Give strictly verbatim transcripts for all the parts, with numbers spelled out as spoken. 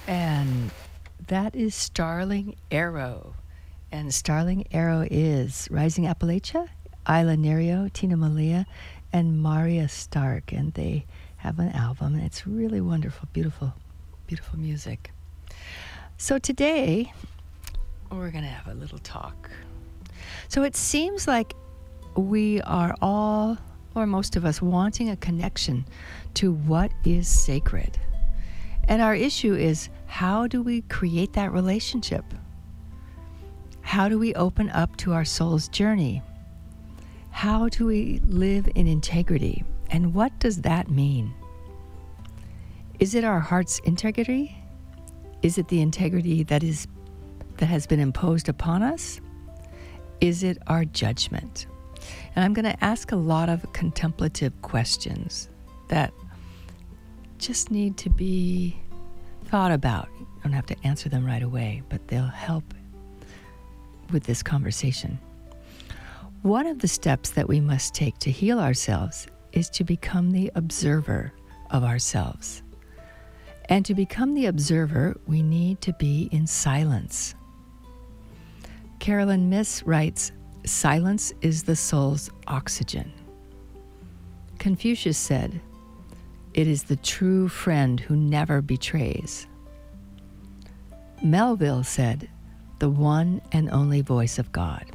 And that is Starling Arrow. And Starling Arrow is Rising Appalachia, Isla Nerio, Tina Malia, and Maria Stark. And they have an album, and it's really wonderful, beautiful, beautiful music. So today, we're going to have a little talk. So it seems like we are all, or most of us, wanting a connection to what is sacred. And our issue is, how do we create that relationship? How do we open up to our soul's journey? How do we live in integrity? And what does that mean? Is it our heart's integrity? Is it the integrity that is that has been imposed upon us? Is it our judgment? And I'm going to ask a lot of contemplative questions that just need to be thought about. You don't have to answer them right away, but they'll help with this conversation. One of the steps that we must take to heal ourselves is to become the observer of ourselves. And to become the observer, we need to be in silence. Carolyn Myss writes, "Silence is the soul's oxygen." Confucius said, "It is the true friend who never betrays." Melville said, "The one and only voice of God."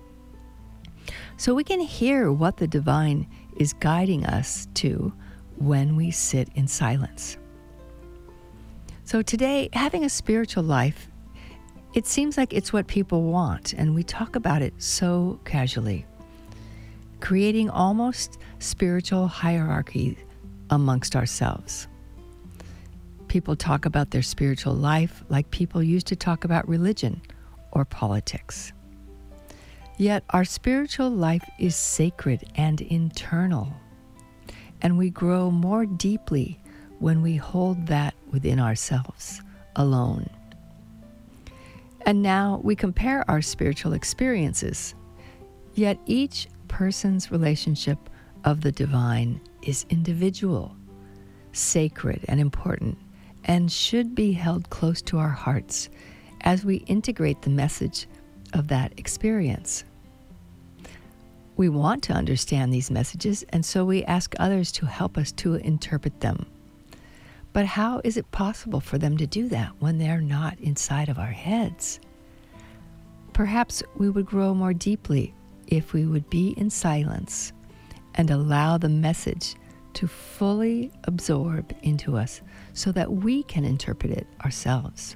So we can hear what the divine is guiding us to when we sit in silence. So today, having a spiritual life, it seems like it's what people want, and we talk about it so casually, creating almost spiritual hierarchy amongst ourselves. People talk about their spiritual life like people used to talk about religion or politics. Yet our spiritual life is sacred and internal, and we grow more deeply when we hold that within ourselves alone. And now we compare our spiritual experiences, yet each person's relationship of the divine is individual, sacred, and important, and should be held close to our hearts as we integrate the message of that experience. We want to understand these messages, and so we ask others to help us to interpret them. But how is it possible for them to do that when they're not inside of our heads? Perhaps we would grow more deeply if we would be in silence and allow the message to fully absorb into us so that we can interpret it ourselves.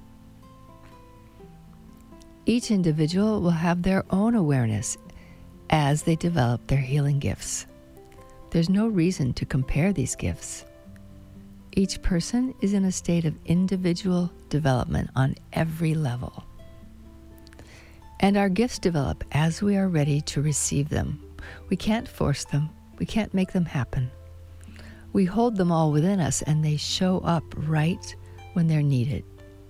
Each individual will have their own awareness as they develop their healing gifts. There's no reason to compare these gifts. Each person is in a state of individual development on every level. And our gifts develop as we are ready to receive them. We can't force them. We can't make them happen. We hold them all within us, and they show up right when they're needed.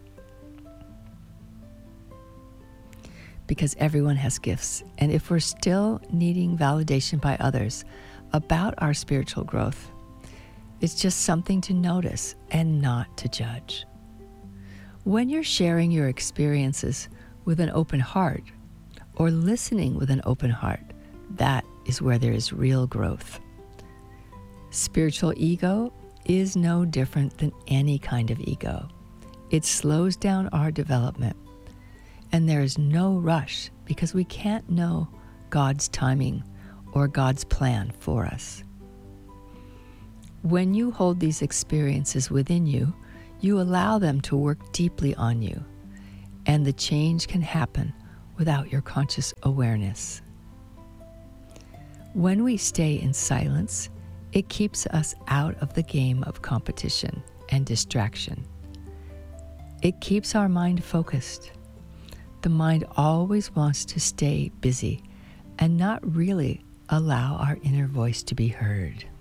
Because everyone has gifts, and if we're still needing validation by others about our spiritual growth, it's just something to notice and not to judge. When you're sharing your experiences with an open heart, or listening with an open heart, that is where there is real growth. Spiritual ego is no different than any kind of ego. It slows down our development, and there is no rush because we can't know God's timing or God's plan for us. When you hold these experiences within you, you allow them to work deeply on you, and the change can happen without your conscious awareness. When we stay in silence, it keeps us out of the game of competition and distraction. It keeps our mind focused. The mind always wants to stay busy and not really allow our inner voice to be heard.